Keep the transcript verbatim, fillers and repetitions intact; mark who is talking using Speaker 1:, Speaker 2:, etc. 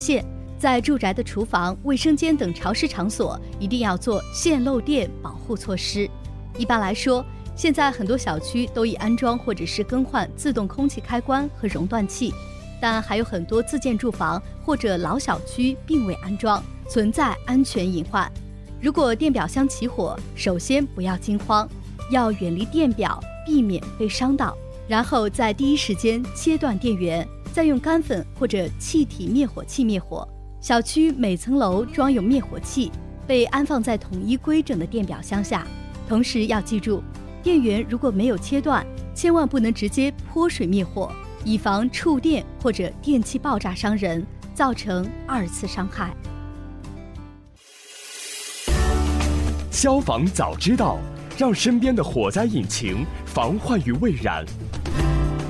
Speaker 1: 线。在住宅的厨房、卫生间等潮湿场所，一定要做线漏电保护措施。一般来说，现在很多小区都已安装或者是更换自动空气开关和熔断器，但还有很多自建住房或者老小区并未安装，存在安全隐患。如果电表箱起火，首先不要惊慌，要远离电表，避免被伤到，然后在第一时间切断电源，再用干粉或者气体灭火器灭火。小区每层楼装有灭火器，被安放在统一规整的电表箱下。同时要记住，电源如果没有切断，千万不能直接泼水灭火，以防触电或者电器爆炸伤人，造成二次伤害。
Speaker 2: 消防早知道，让身边的火灾引擎防患于未然。